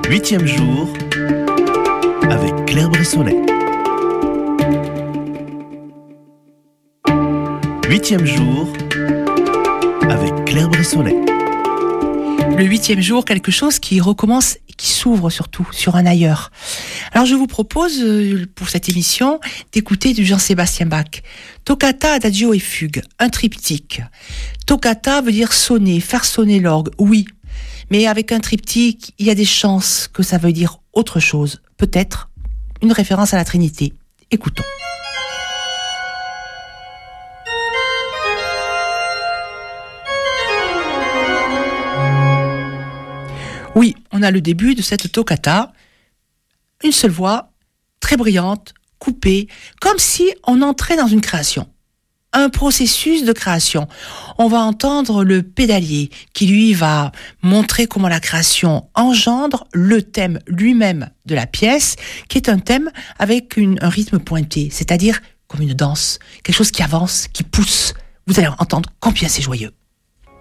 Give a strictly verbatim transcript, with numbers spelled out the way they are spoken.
Huitième jour avec Claire Bressonnet. Huitième jour avec Claire Bressonnet. Le huitième jour, quelque chose qui recommence et qui s'ouvre surtout sur un ailleurs. Alors je vous propose pour cette émission d'écouter du Jean-Sébastien Bach. Toccata, adagio et fugue, un triptyque. Toccata veut dire sonner, faire sonner l'orgue, oui. Mais avec un triptyque, il y a des chances que ça veut dire autre chose. Peut-être une référence à la Trinité. Écoutons. Oui, on a le début de cette toccata, une seule voix, très brillante, coupée, comme si on entrait dans une création, un processus de création. On va entendre le pédalier qui, lui, va montrer comment la création engendre le thème lui-même de la pièce, qui est un thème avec une, un rythme pointé, c'est-à-dire comme une danse, quelque chose qui avance, qui pousse. Vous allez entendre combien c'est joyeux.